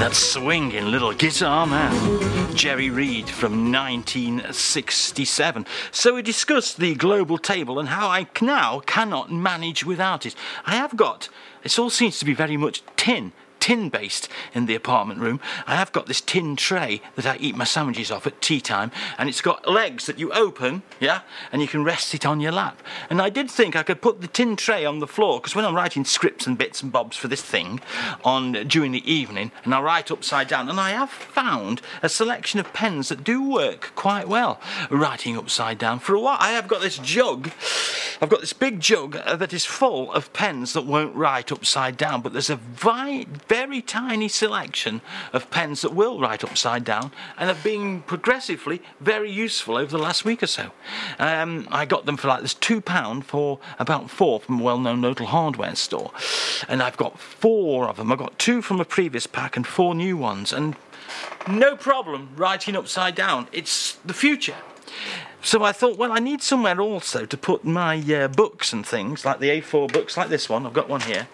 That swinging little guitar man, Jerry Reed from 1967. So we discussed the global table and how I now cannot manage without it. I have got, it all seems to be very much tin based in the apartment room. I have got this tin tray that I eat my sandwiches off at tea time, and it's got legs that you open, yeah, and you can rest it on your lap. And I did think I could put the tin tray on the floor, because when I'm writing scripts and bits and bobs for this thing during the evening, and I write upside down, and I have found a selection of pens that do work quite well writing upside down. For a while I have got this jug, I've got this big jug that is full of pens that won't write upside down, but there's a very tiny selection of pens that will write upside down and have been progressively very useful over the last week or so. I got them for like, there's £2 for about 4 from a well-known local hardware store, and I've got 4 of them. I've got 2 from a previous pack and 4 new ones, and no problem writing upside down. It's the future. So I thought, well, I need somewhere also to put my books and things, like the A4 books, like this one. I've got one here.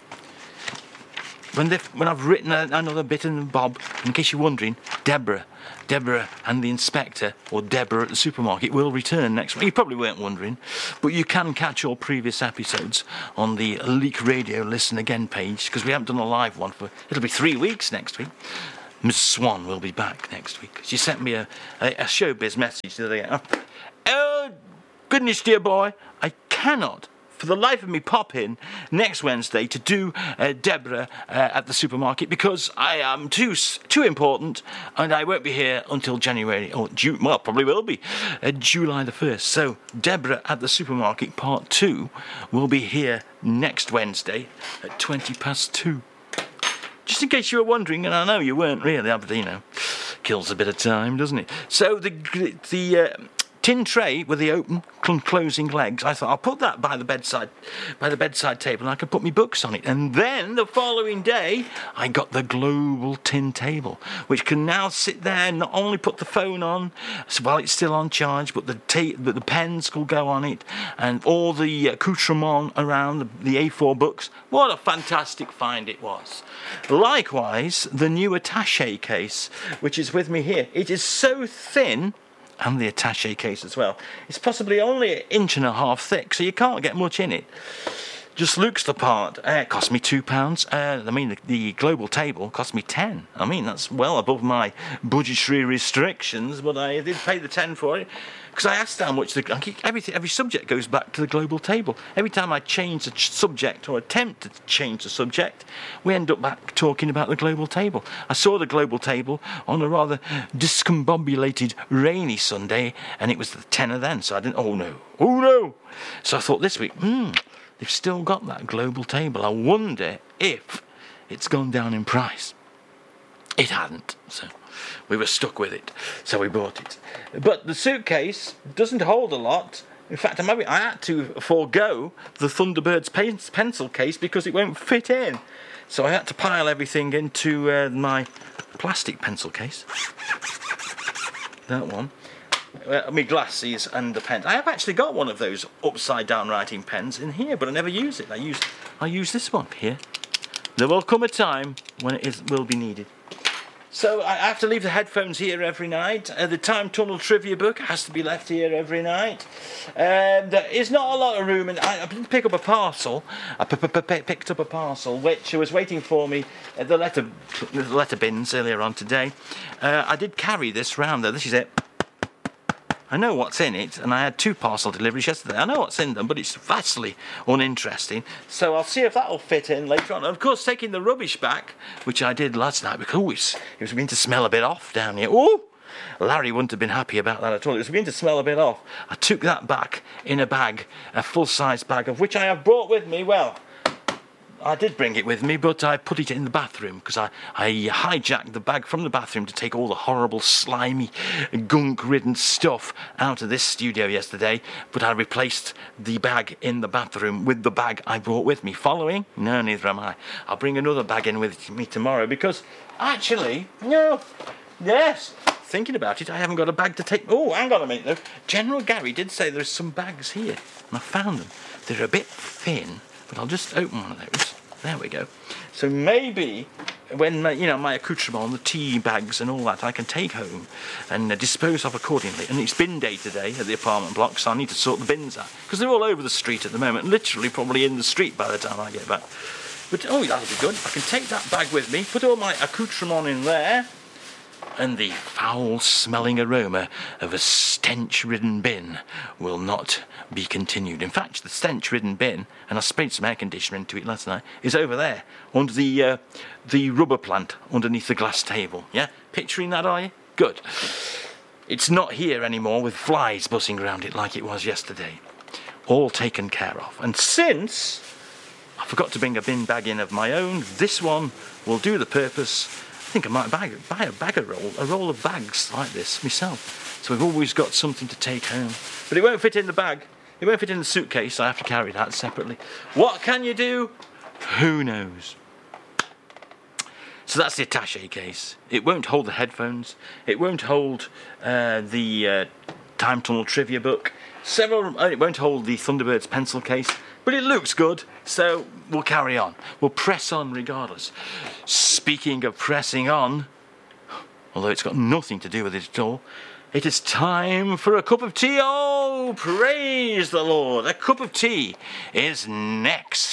When I've written another bit and bob, in case you're wondering, Deborah and the Inspector, or Deborah at the Supermarket, will return next week. You probably weren't wondering, but you can catch all previous episodes on the Leak Radio Listen Again page, because we haven't done a live one for, it'll be 3 weeks next week. Ms. Swan will be back next week. She sent me a showbiz message the other day. Oh, goodness, dear boy, I cannot for the life of me pop in next Wednesday to do Deborah at the Supermarket, because I am too important, and I won't be here until January, or probably will be July the 1st. So Deborah at the Supermarket Part 2 will be here next Wednesday at 2:20. Just in case you were wondering, and I know you weren't really, but you know, kills a bit of time, doesn't it? So the tin tray with the open and closing legs, I thought I'll put that by the bedside table, and I could put my books on it. And then the following day I got the global tin table, which can now sit there and not only put the phone on while it's still on charge, but the pens will go on it, and all the accoutrement around the A4 books. What a fantastic find it was. Likewise, the new attaché case, which is with me here, it is so thin, and the attaché case as well, it's possibly only 1.5 inches thick, so you can't get much in it. Just looks the part. It cost me £2. I mean, the global table cost me 10. I mean, that's well above my budgetary restrictions, but I did pay the 10 for it, because I asked how much. Every subject goes back to the global table. Every time I change a subject or attempt to change the subject, we end up back talking about the global table. I saw the global table on a rather discombobulated rainy Sunday, and it was the tenner then, so I didn't, oh no. So I thought this week, they've still got that global table. I wonder if it's gone down in price. It hadn't, so we were stuck with it, so we bought it. But the suitcase doesn't hold a lot. In fact, I had to forego the Thunderbirds pencil case because it won't fit in. So I had to pile everything into my plastic pencil case. That one. My glasses and the pen. I have actually got one of those upside down writing pens in here, but I never use it. I use this one here. There will come a time when it will be needed. So I have to leave the headphones here every night. The Time Tunnel trivia book has to be left here every night. There is not a lot of room, and I didn't pick up a parcel. I picked up a parcel which was waiting for me at the letter bins earlier on today. I did carry this round though. This is it. I know what's in it, and I had 2 parcel deliveries yesterday. I know what's in them, but it's vastly uninteresting. So I'll see if that'll fit in later on. And of course, taking the rubbish back, which I did last night, because it was beginning to smell a bit off down here. Oh, Larry wouldn't have been happy about that at all. It was beginning to smell a bit off. I took that back in a bag, a full-size bag, of which I have brought with me, well, I did bring it with me, but I put it in the bathroom because I hijacked the bag from the bathroom to take all the horrible, slimy, gunk-ridden stuff out of this studio yesterday, but I replaced the bag in the bathroom with the bag I brought with me. Following? No, neither am I. I'll bring another bag in with me tomorrow because, actually, thinking about it, I haven't got a bag to take. Oh, hang on a minute, though. General Gary did say there's some bags here, and I found them. They're a bit thin, but I'll just open one of those. There we go. So maybe when my accoutrement, the tea bags and all that, I can take home and dispose of accordingly. And it's bin day today at the apartment block, so I need to sort the bins out because they're all over the street at the moment, literally probably in the street by the time I get back. But that'll be good. I can take that bag with me, put all my accoutrement in there, and the foul-smelling aroma of a stench-ridden bin will not be continued. In fact, the stench-ridden bin, and I sprayed some air conditioner into it last night, is over there, under the rubber plant underneath the glass table. Yeah? Picturing that, are you? Good. It's not here anymore with flies buzzing around it like it was yesterday. All taken care of. And since I forgot to bring a bin bag in of my own, this one will do the purpose. I think I might buy a roll of bags like this myself. So we've always got something to take home. But it won't fit in the bag. It won't fit in the suitcase. I have to carry that separately. What can you do? Who knows? So that's the attaché case. It won't hold the headphones. It won't hold the Time Tunnel trivia book. It won't hold the Thunderbirds pencil case. But it looks good, so we'll carry on. We'll press on regardless. Speaking of pressing on, although it's got nothing to do with it at all, it is time for a cup of tea. Oh, praise the Lord. A cup of tea is next.